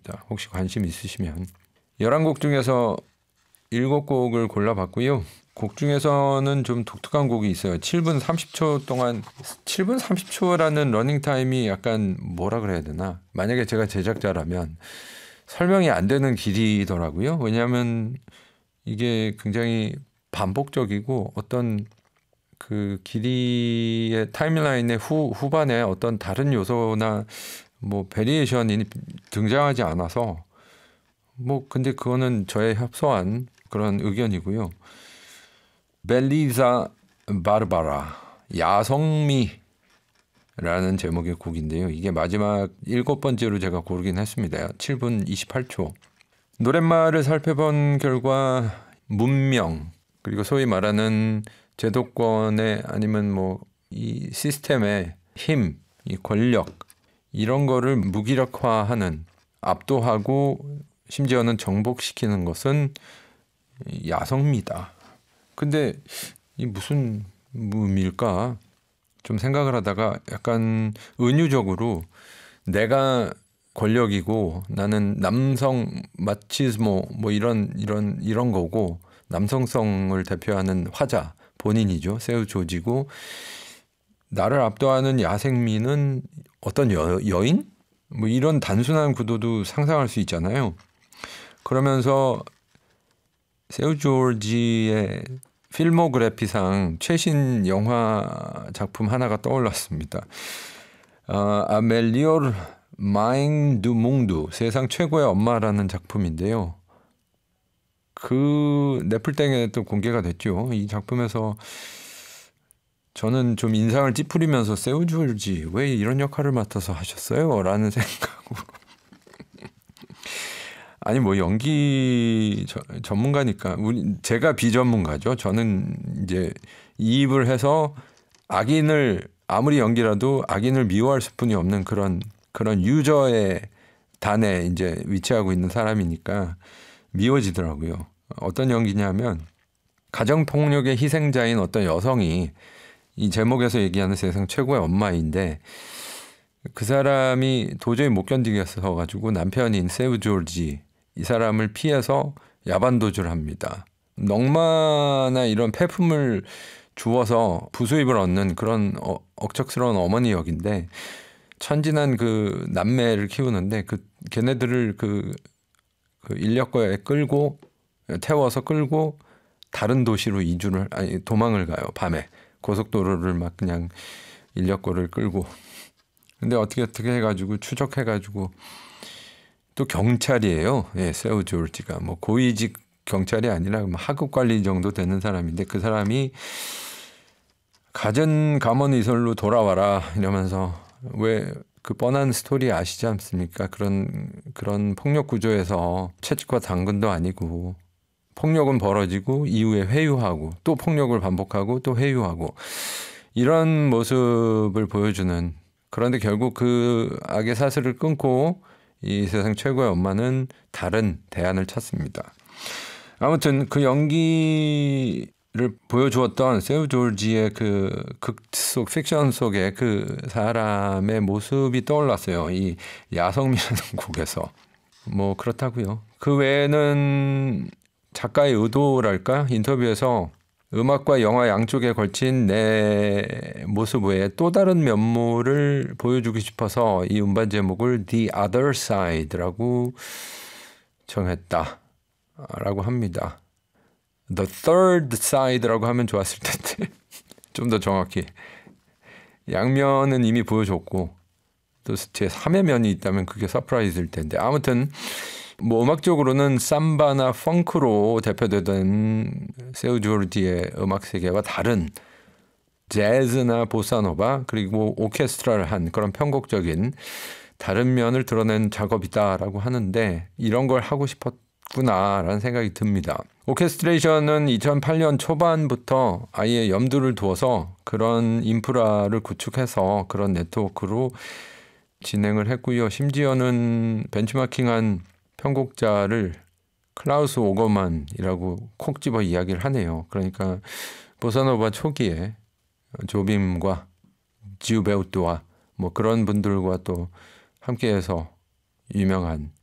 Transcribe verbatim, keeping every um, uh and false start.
있습니다. 혹시 관심 있으시면. 열한 곡 중에서 일곱 곡을 골라봤고요. 곡 중에서는 좀 독특한 곡이 있어요. 칠 분 삼십 초 동안 칠 분 삼십 초라는 러닝타임이 약간 뭐라 그래야 되나. 만약에 제가 제작자라면 설명이 안 되는 길이더라고요. 왜냐하면 이게 굉장히 반복적이고 어떤 그 길이의 타임라인의 후, 후반에 어떤 다른 요소나 뭐 베리에이션이 등장하지 않아서 뭐 근데 그거는 저의 협소한 그런 의견이고요. 벨리자 바르바라 야성미라는 제목의 곡인데요. 이게 마지막 일곱 번째로 제가 고르긴 했습니다. 칠 분 이십팔 초. 노랫말을 살펴본 결과 문명 그리고 소위 말하는 제도권의 아니면 뭐 이 시스템의 힘, 이 권력 이런 거를 무기력화하는 압도하고 심지어는 정복시키는 것은 야성미다. 근데 이 무슨 의미일까? 좀 생각을 하다가 약간 은유적으로 내가 권력이고 나는 남성 마치스모 뭐 이런 이런 이런 거고 남성성을 대표하는 화자 본인이죠. 세우 조지고 나를 압도하는 야생미는 어떤 여, 여인? 뭐 이런 단순한 구도도 상상할 수 있잖아요. 그러면서 세우 조지의 필모그래피상 최신 영화 작품 하나가 떠올랐습니다. 아, 아멜리오르 마잉 두 몽두 세상 최고의 엄마라는 작품인데요. 그 넷플땡에 또 공개가 됐죠. 이 작품에서 저는 좀 인상을 찌푸리면서 세우 조지 왜 이런 역할을 맡아서 하셨어요? 라는 생각으로 아니 뭐 연기 저, 전문가니까 우리 제가 비전문가죠. 저는 이제 이입을 해서 악인을 아무리 연기라도 악인을 미워할 수뿐이 없는 그런 그런 유저의 단에 이제 위치하고 있는 사람이니까 미워지더라고요. 어떤 연기냐면 가정폭력의 희생자인 어떤 여성이 이 제목에서 얘기하는 세상 최고의 엄마인데 그 사람이 도저히 못 견디겠어 가지고 남편인 세우 조지 이 사람을 피해서 야반도주를 합니다. 넝마나 이런 폐품을 주워서 부수입을 얻는 그런 어, 억척스러운 어머니 역인데 천진한 그 남매를 키우는데 그 걔네들을 그, 그 인력거에 끌고 태워서 끌고 다른 도시로 이주를 아니 도망을 가요. 밤에 고속도로를 막 그냥 인력거를 끌고 근데 어떻게 어떻게 해가지고 추적해가지고 또 경찰이에요. 예, 세우 조지가 뭐 고위직 경찰이 아니라 하급 관리 정도 되는 사람인데 그 사람이 갖은 감언 이설로 돌아와라 이러면서 왜 그 뻔한 스토리 아시지 않습니까? 그런 그런 폭력 구조에서 채찍과 당근도 아니고 폭력은 벌어지고 이후에 회유하고 또 폭력을 반복하고 또 회유하고 이런 모습을 보여주는 그런데 결국 그 악의 사슬을 끊고 이 세상 최고의 엄마는 다른 대안을 찾습니다. 아무튼 그 연기를 보여주었던 세우 조지의 그 극 속 픽션 속의 그 사람의 모습이 떠올랐어요. 이 야성미라는 곡에서. 뭐 그렇다고요. 그 외에는 작가의 의도랄까? 인터뷰에서 음악과 영화 양쪽에 걸친 내 모습 외에 또 다른 면모를 보여주고 싶어서 이 음반 제목을 The Other Side라고 정했다라고 합니다. The Third Side라고 하면 좋았을 텐데 좀 더 정확히 양면은 이미 보여줬고 또 제삼의 면이 있다면 그게 서프라이즈일 텐데 아무튼 뭐 음악적으로는 삼바나 펑크로 대표되던 세우 조지의 음악 세계와 다른 재즈나 보사노바 그리고 오케스트라를 한 그런 편곡적인 다른 면을 드러낸 작업이다라고 하는데 이런 걸 하고 싶었구나라는 생각이 듭니다. 오케스트레이션은 이천팔 년 초반부터 아예 염두를 두어서 그런 인프라를 구축해서 그런 네트워크로 진행을 했고요. 심지어는 벤치마킹한 편곡자를 클라우스 오거만이라고 콕 집어 이야기를 하네요. 그러니까 보사노바 초기에 조빔과 지우베우트와 뭐 그런 분들과 또 함께해서 유명한